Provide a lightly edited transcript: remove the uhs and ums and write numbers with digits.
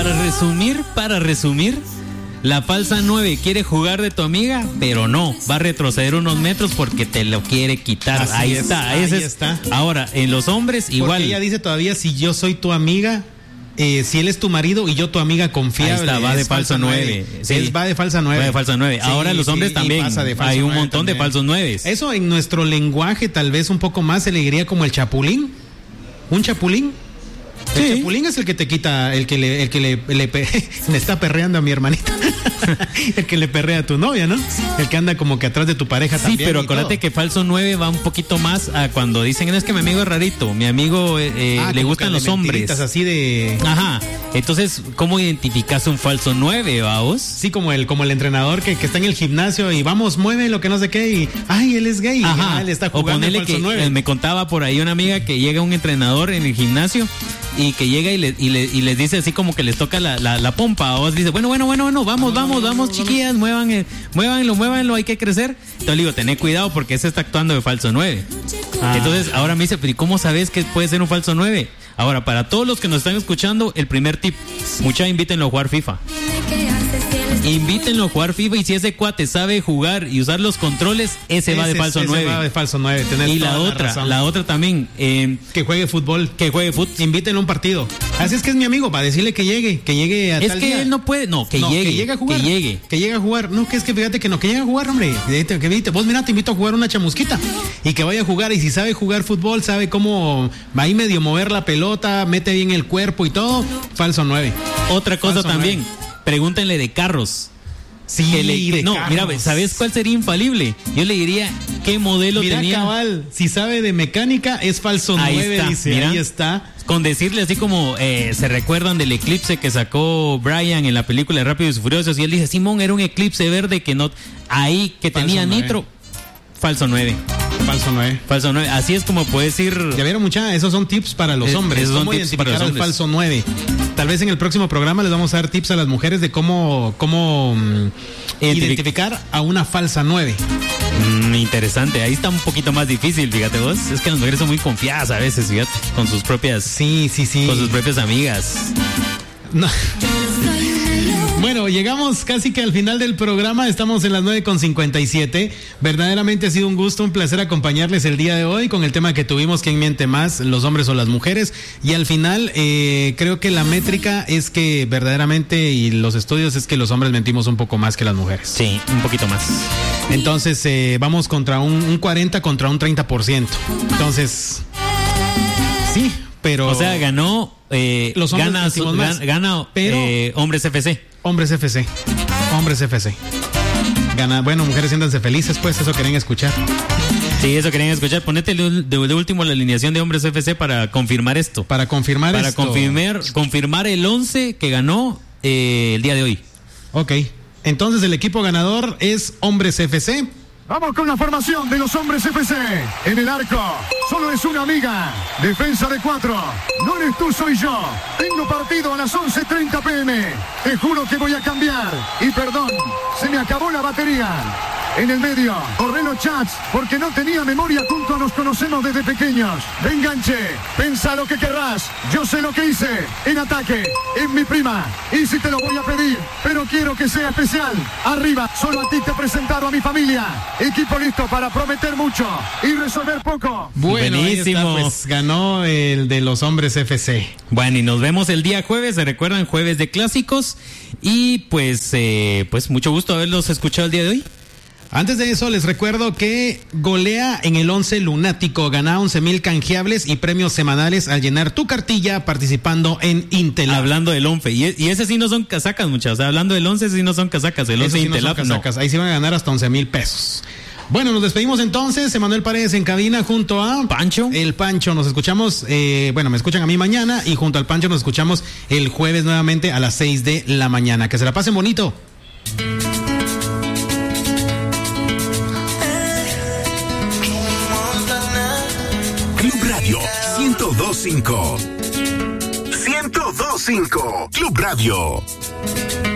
para resumir, la falsa 9 quiere jugar de tu amiga, pero no, va a retroceder unos metros porque te lo quiere quitar. Ahí está. Ahora, en los hombres igual. Porque ella dice todavía, si yo soy tu amiga, si él es tu marido y yo tu amiga confiable. Ahí está, va de falso 9. Sí. Va de falsa 9. Va de falsa 9. Sí, ahora los hombres también. Hay un montón de falsos 9. Eso en nuestro lenguaje tal vez un poco más se le diría como el chapulín. ¿Un chapulín? El chapulín es el que te quita, el que le está perreando a mi hermanita. El que le perrea a tu novia, ¿no? El que anda como que atrás de tu pareja también. Sí, pero acuérdate que falso 9 va un poquito más a cuando dicen, no, es que mi amigo es rarito, mi amigo le gustan los hombres. Así de... Ajá. Entonces, ¿cómo identificas un falso 9, vamos? Sí, como el entrenador que está en el gimnasio y vamos, mueve lo que no sé qué y, ay, él es gay. Ajá. Él está jugando o falso 9. Me contaba por ahí una amiga que llega un entrenador en el gimnio y que llega y les dice así como que les toca la pompa, o dice, bueno, vamos chiquillas, muévanlo, hay que crecer. Entonces le digo, tené cuidado porque ese está actuando de falso 9. Entonces ahora me dice, pero ¿y cómo sabes que puede ser un falso 9? Ahora, para todos los que nos están escuchando, el primer tip, mucha invítenlo a jugar FIFA. Invítenlo a jugar FIFA y si ese cuate sabe jugar y usar los controles, ese va de falso 9. Va de falso 9. Y la otra también, que juegue fútbol. Invítenlo a un partido. Así es que es mi amigo, para decirle que llegue a tal día. Es que él no puede, que llegue a jugar. Que llegue a jugar. No, que es que fíjate que llegue a jugar, hombre. Vos mira, te invito a jugar una chamusquita y que vaya a jugar. Y si sabe jugar fútbol, sabe cómo va ahí medio mover la pelota, mete bien el cuerpo y todo, falso 9. Otra cosa falso también. 9. Pregúntenle de carros. Sí, carros. Mira, ¿sabes cuál sería infalible? Yo le diría qué modelo tenía. Cabal, si sabe de mecánica es falso 9, está, dice, mira, ahí está. Con decirle así como, se recuerdan del eclipse que sacó Brian en la película de Rápidos y Furiosos y él dice, Simón, era un eclipse verde que no, ahí que falso tenía 9. Nitro, falso 9. Falso 9. Así es como puedes ir. Ya vieron, mucha, esos son tips para los hombres. ¿Cómo identificar al falso 9? Tal vez en el próximo programa les vamos a dar tips a las mujeres de cómo identificar a una falsa 9. Interesante. Ahí está un poquito más difícil, fíjate vos. Es que las mujeres son muy confiadas a veces, fíjate, con sus propias. Sí. Con sus propias amigas. No. Bueno, llegamos casi que al final del programa, estamos en las 9:57. Verdaderamente ha sido un gusto, un placer acompañarles el día de hoy con el tema que tuvimos, ¿quién miente más, los hombres o las mujeres? Y al final, creo que la métrica es que verdaderamente, y los estudios es que los hombres mentimos un poco más que las mujeres. Sí, un poquito más. Entonces, vamos contra un 40 contra un 30%. Entonces, sí, pero... O sea, ganó... los hombres gana pero Hombres FC. Hombres FC. Gana, bueno, mujeres, siéntanse felices, pues, eso querían escuchar. Sí, eso querían escuchar. Ponete de último la alineación de Hombres FC para confirmar esto. Para confirmar el 11 que ganó el día de hoy. Ok. Entonces el equipo ganador es Hombres FC. Vamos con la formación de los Hombres FC. En el arco, solo es una amiga. Defensa de 4. No eres tú, soy yo. Tengo partido a las 11:30 p.m. Te juro que voy a cambiar. Y perdón, se me acabó la batería. En el medio, borré los chats porque no tenía memoria, junto a nos conocemos desde pequeños. De enganche, pensa lo que querrás. Yo sé lo que hice. En ataque, es mi prima. Y si te lo voy a pedir, pero quiero que sea especial. Arriba, solo a ti te he presentado a mi familia. Equipo listo para prometer mucho y resolver poco. Bueno, buenísimo. Está, pues, ganó el de los Hombres FC. Bueno, y nos vemos el día jueves. Se recuerdan, jueves de clásicos. Y pues mucho gusto haberlos escuchado el día de hoy. Antes de eso, les recuerdo que golea en el 11 lunático. Gana 11,000 canjeables y premios semanales al llenar tu cartilla participando en Intelab. Hablando del 11, y ese sí no son casacas, muchachos. Hablando del 11, sí no son casacas. El 11 Intelab no. Ahí sí van a ganar hasta 11,000 pesos. Bueno, nos despedimos entonces. Emanuel Paredes en cabina junto a Pancho. El Pancho. Nos escuchamos, me escuchan a mí mañana y junto al Pancho nos escuchamos el jueves nuevamente a las 6 de la mañana. Que se la pasen bonito. Club Radio 102.5. 102.5. Club Radio.